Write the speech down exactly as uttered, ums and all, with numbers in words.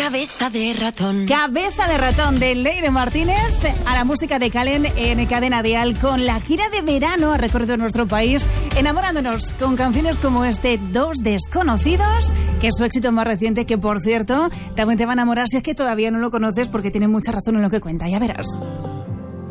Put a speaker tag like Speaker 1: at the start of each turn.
Speaker 1: Cabeza de ratón.
Speaker 2: Cabeza de ratón de Leire Martínez a la música de Calen en Cadena Dial con la gira de verano ha recorrido nuestro país enamorándonos con canciones como este Dos Desconocidos, que es su éxito más reciente, que por cierto también te va a enamorar si es que todavía no lo conoces porque tiene mucha razón en lo que cuenta, ya verás.